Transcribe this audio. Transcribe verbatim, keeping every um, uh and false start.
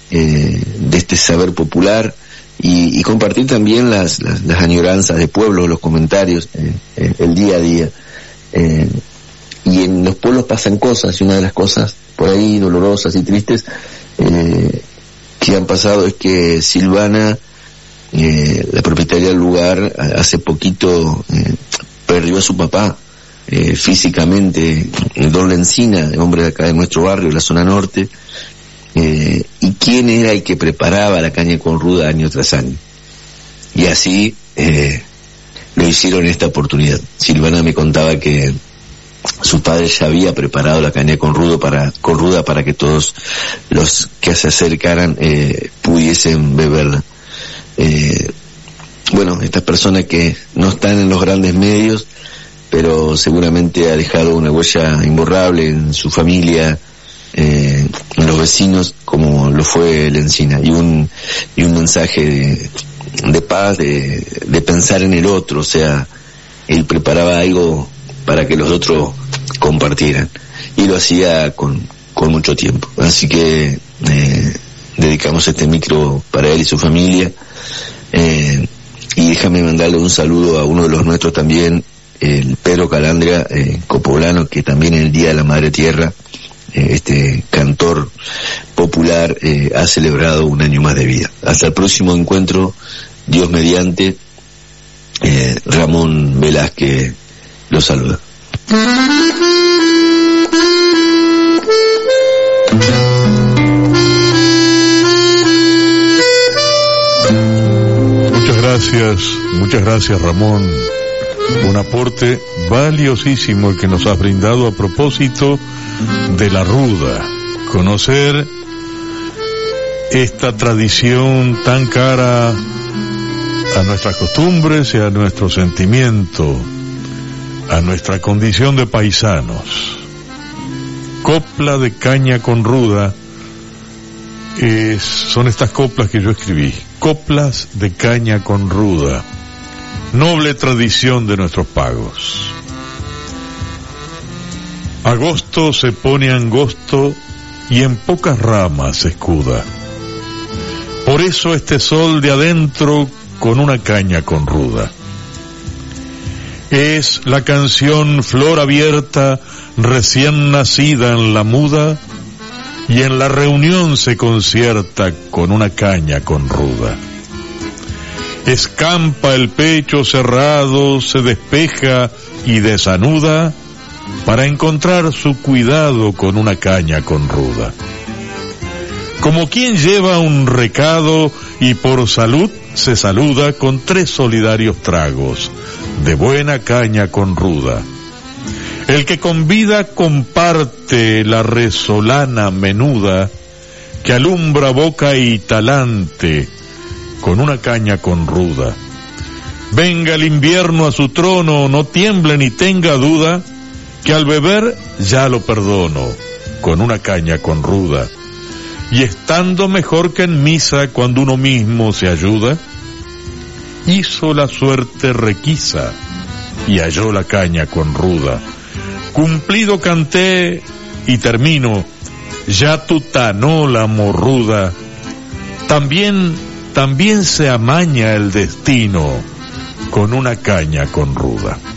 eh, de este saber popular y, y compartir también las, las, las añoranzas de pueblo, los comentarios, eh, eh, el día a día. Eh, y en los pueblos pasan cosas, y una de las cosas por ahí dolorosas y tristes eh, que han pasado es que Silvana, eh, la propietaria del lugar, hace poquito eh, perdió a su papá eh, físicamente, Don Lencina, hombre de acá de nuestro barrio, la zona norte, eh, y quién era el que preparaba la caña con ruda año tras año. Y así eh, lo hicieron en esta oportunidad. Silvana me contaba que su padre ya había preparado la caña con rudo para con ruda para que todos los que se acercaran eh, pudiesen beberla. Eh, bueno, estas personas que no están en los grandes medios, pero seguramente ha dejado una huella imborrable en su familia, eh, en los vecinos, como lo fue Lencina, y un y un mensaje de, de paz, de, de pensar en el otro. O sea, él preparaba algo para que los otros compartieran, y lo hacía con, con mucho tiempo. Así que eh, dedicamos este micro para él y su familia, eh, y déjame mandarle un saludo a uno de los nuestros también, el Pedro Calandria, eh, copoblano, que también en el Día de la Madre Tierra, eh, este cantor popular, eh, ha celebrado un año más de vida. Hasta el próximo encuentro, Dios mediante. eh, Ramón Velázquez los saluda. Muchas gracias, muchas gracias, Ramón. Un aporte valiosísimo el que nos has brindado a propósito de la ruda. Conocer esta tradición tan cara a nuestras costumbres y a nuestro sentimiento, a nuestra condición de paisanos. Copla de caña con ruda es, son estas coplas que yo escribí. Coplas de caña con ruda, noble tradición de nuestros pagos. Agosto se pone angosto y en pocas ramas se escuda. Por eso este sol de adentro con una caña con ruda. Es la canción flor abierta, recién nacida en la muda, y en la reunión se concierta con una caña con ruda. Escampa el pecho cerrado, se despeja y desanuda, para encontrar su cuidado con una caña con ruda. Como quien lleva un recado y por salud se saluda con tres solidarios tragos de buena caña con ruda. El que con vida comparte la resolana menuda, que alumbra boca y talante con una caña con ruda. Venga el invierno a su trono, no tiemble ni tenga duda, que al beber ya lo perdono con una caña con ruda. Y estando mejor que en misa cuando uno mismo se ayuda, hizo la suerte requisa y halló la caña con ruda. Cumplido canté y termino, ya tutanó la morruda. También, también se amaña el destino con una caña con ruda.